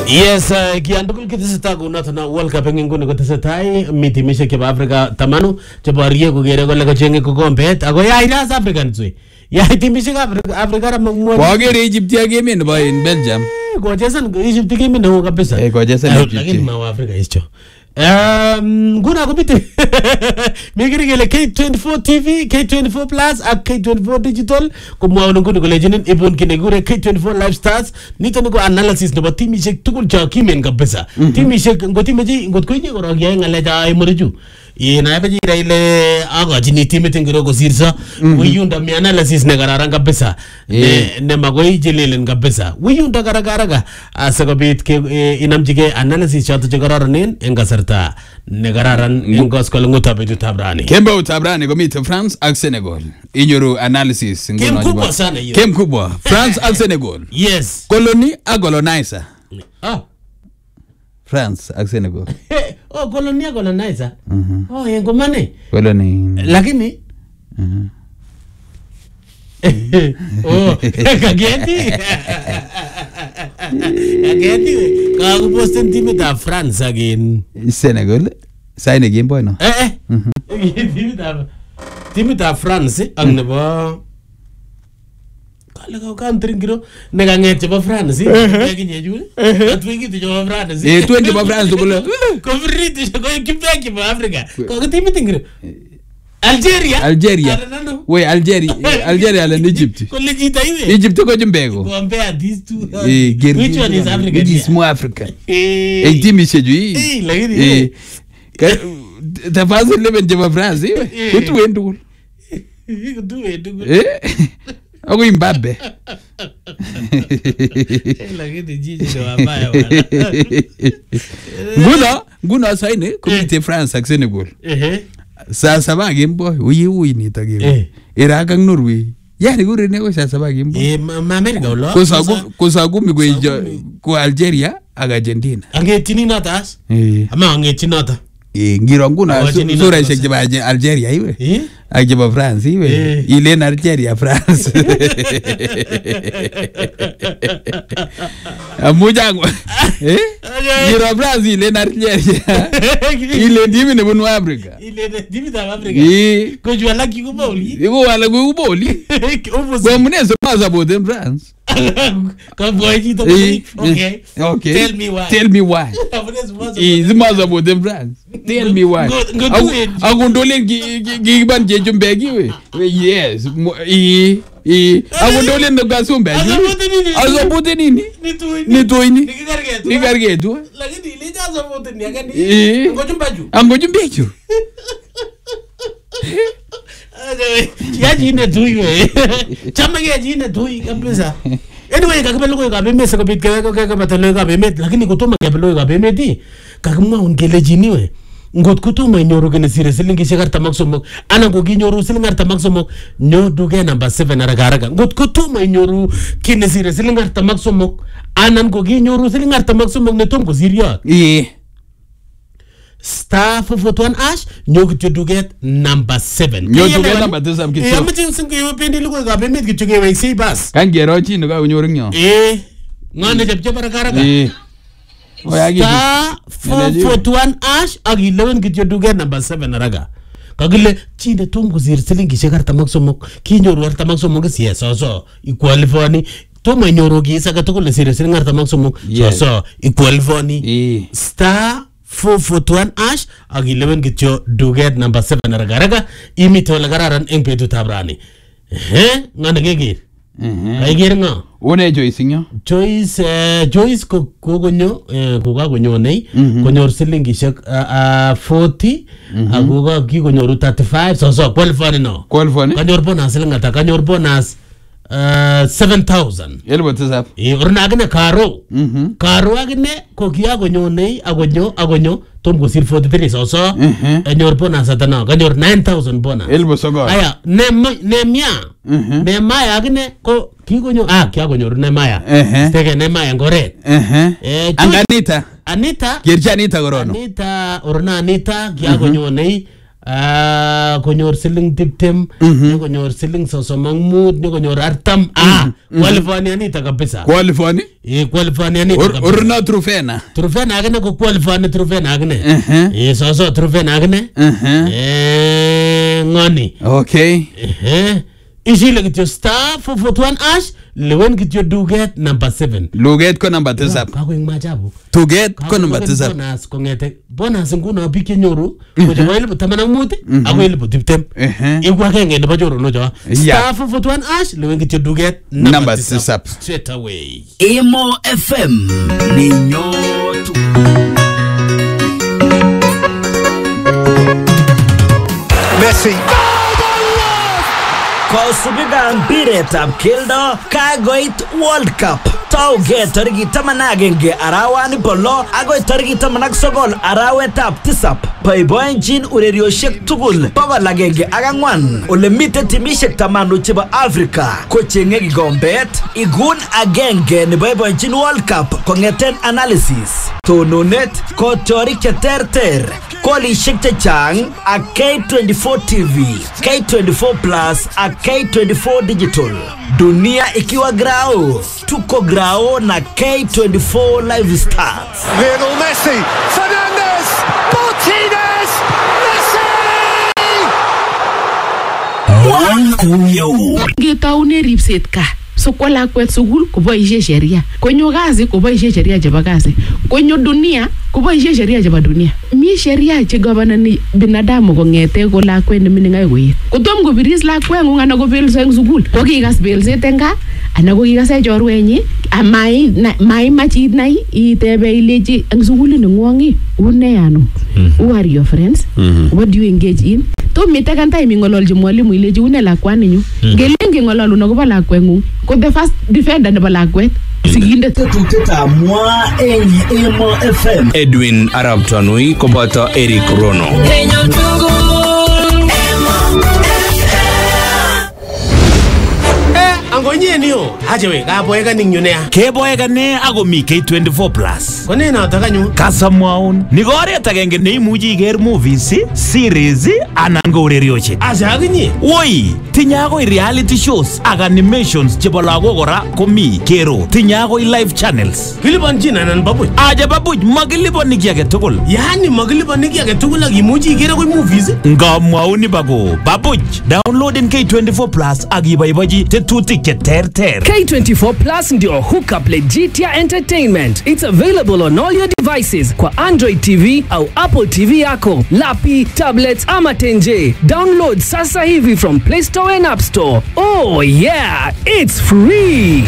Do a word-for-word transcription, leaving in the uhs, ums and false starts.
Yes, uh, kiandukul kiteseta kunot na World Cup eng nguni kotesetai mitimishek chebo Afrika tamanu cheborie kokere kole kochenge kokombet ako yairas Africans we. Yai timishek Afrika Afrika mwa. Kokere Egypt ya game nebo in Belgium. Kochesan Egypt game ndio kabisa. Eh kochesan Egypt. Lakini ma Afrika hicho. Um, nguna kupite mikiri kele K twenty-four T V, K twenty-four Plus ak K twenty-four Digital kumwa nguni kole jinin ibun kinegure K twenty-four Live Stars nito niko analysis nebo timishek tugul cha kimen kabisa. Mm -hmm. Timishek ngotimeji ngotkoinye korok yae ngalecha ay muriju ina beji ile agojini timit ngiro kosirso wiyunda mi analysis ne kararan kabisa ne ne magoi jilelen kabisa wiyunda karagaraga asakobit ke inamjige analysis choto che kararanen en kasarta ne kararan en goskolunguta betu tabrani Kembo tabrani komite France ak Senegal inyoru analysis ngono kubwa sana hiyo kem kubwa France ak Senegal yes colony ak colonizer ah France ak Senegal. Oh, colonia colonizer. Mhm. Oh, yengo mane. Colony. Lakini Mhm. Oh, kageti. Kageti. Ka ku posten team ta France again. Senegal. Sai ne game boy no. Eh eh. Mhm. Team ta team ta France ang nebo Kala ka country ngiro nega nget chebo France ekinye jule atwingi tu chebo France eh twenty chebo France tukule ko friti ko kibeki bo Africa ko timit ngiro Algeria Algeria we Algeria Algeria la Egypt ko legita iwe Egypt ko jumbego compare these two eh which one is Africa which is more Africa eh eh timi seju eh lakini eh tafadhali leben chebo France ko tuendu ko tuendu eh Ako Mbappe. Lakini jiji ndo wabaya wala. Nguna, nguna saini kumite France ak Senegal. Eh. Saa saba game boy, uyi uyi nita game. Iraq ak Norway. Yani gure ne ko saa saba game boy. Eh, ma America ulo. Ko sa ko sa gumi ko ko Algeria ak Argentina. Angetini natas? Eh. Ama angetini nata. Eh, ngiro nguna sura shek jeba Algeria iwe. Eh? Ak jeba France iwe. Ile na Algeria France. Amuja ngo. Eh? Ngiro France ile na Algeria. Ile ndimi ne bunu Africa. Ile ndimi da Africa. Eh. Ko jwa laki ku boli. Iko wala ku boli. Ko munese paza bo dem France. Ko boy ki to okay. Okay. Tell me why. Tell me why. Is maza bo dem France. Tell me why. Agundole giban je jumbegi we. Yes. E e agundole ndo gasumbe. Azobote nini? Ni toini. Ni gargetu. Lakini ile azobote ni agani. Ngojumbaju. Angojumbaju. Yaji ne tuyo eh. Chama yaji ne tuyo kabisa. Anyway, kakabelo ko kabemet sa kapit kaya ko kaya batalo kabemet lakini kutuma kabelo kabemet di. Kakamwa ungele jini we. Ngot kutuma inyoru kene sire silingi shekar tamak somok. Ana ko ginyoru silingar tamak somok nyo duge number seven araga. Ngot kutuma inyoru kene sire silingar tamak somok. Ana ko ginyoru silingar tamak somok netom ko siria. Eh. Star four four one ash nyo kityo duget number seven. Nyo duget number seven kityo. Eh amachin singe yopendi lugo kabemet kityo ke wek sei bas. Kan gero chi no ka unyoru nyo. Eh. Ngane jep jep araga. Eh. Star four four one ash ak eleven kityo duget number seven araga. Kagile chinde tom kusir silingi shekar tamak somok kinyoru ar tamak somok siya so so equalifoni tom inyoru ki saka tukul sir silingar tamak somok so so equalifoni star four four one ash ak eleven kityo duget number seven araga araga imito la kararan eng betut ab rani eh ngane keger mhm kaiger nga one Joyce nyo Joyce uh, Joyce ko kogonyo eh ko kagonyone konyor silingishek forty agoga kikonyoru thirty-five so so qualify no qualify kanyor bonus silingata kanyor bonus uh, seven thousand elbo tsap e orna agne karo mhm karo agne ko kiagonyone agonyo agonyo tom ko sir forty-three so so kanyor bonus atana kanyor nine thousand bonus elbo sogo aya ne ne mia ne maya agne ko kigonyo ah kiagonyoru ne maya stege ne maya ngoret eh Anganita Anita Gerja Anita gorono Anita orna Anita kiagonyone ah konyor siling tiptem, konyor siling sosom ak mut, konyor artam. Ah, qualify nita kabisa. Qualify? Eh, qualify nita kabisa. Orna trufena. Trufena agane ko qualify ni trufena agane. Eh, soso trufena agane. Eh, ngani. Okay. Eh. Ishile kityo star four four one ash lewen kityo duget number seven. Luget ko number tisap. Kako yung machabu. Tuget ko number tisap. Bonus kongete. Bonus nguno biki nyoru. Kuja kwa ilibu tamana muti. Ako ilibu tiptem. Iwa kenge nipa joro no jawa. Star four four one ash lewen kityo duget number tisap. Straight away. Emo F M. Ninyotu. Messi. Kosubiga mpiretab keldo kagoit World Cup. Tauge tariki taman ak agenge arawani polo agoi tariki taman ak sogol arawetab tisap. Boiboenjin urerioshek tugul bogol agenge ak ang'wan. Ole mite timishek tamanu chebo Afrika kochenge kikombet. Igun agenge ni boiboenjin World Cup kongeten analysis, tononet, kotiorik cheterter, kolishek chechang ak K twenty-four T V, K twenty-four Plus ak K twenty-four Digital. Dunia ikiwa grao, tuko grao na K twenty-four Live Stars. Lionel Messi, Fernandez, Martinez, Messi! Wankuyo. Ngetaune ripset ka. So kwa lakwet sugul kuboishe sheria. Kwenye kazi kuboishe sheria chebo kazi. Kwenye dunia kuboishe sheria chebo dunia. Mi sheria che governani binadamu kongete ko lakwet ne mining ay koyet. Kotom kobiris lakwet ngung ana kobelso eng sugul. Ko kikas belset eng gaa ana ko kikase chorwenyi amai mai machit nai itebe ileji eng sugul ni ngwongi. Une ano? Who are your friends? What do you engage in? To mitaka time ingololji mwalimu ileji une lakwani nyu. Gelenge ngololu nakuba lakwengu. Ko the first defender nebo lakwet. Siginde tuteta mwa eng Emo F M. Edwin Arab Tanui koboto Eric Rono. Angonye niyo. Hajewe kaboeka ningyunea. Keboeka ne ako mi K twenty-four Plus. Kone na takanyu. Kasamwaun. Ni oret agenge neimuchi iker movies, series anan ko urerioshek. Asa akinye. Woi, tinye akoi reality shows ak animations chebo lagok kora komi kero. Tinye akoi live channels. Kilipanchin anan babuch. Aja babuch makilipani ki age tugul. Yani makilipani ki age tugul ak imuchi iker akoi movies. Ngamwaun bako babuch. Downloading K twenty-four Plus ak iboibochi tetutik che terter. K twenty-four Plus ndio hookup Legitia Entertainment. It's available on all your devices kwa Android T V au Apple T V yako, lapi, tablets ama tenje. Download sasa hivi from Play Store and App Store. Oh yeah, it's free.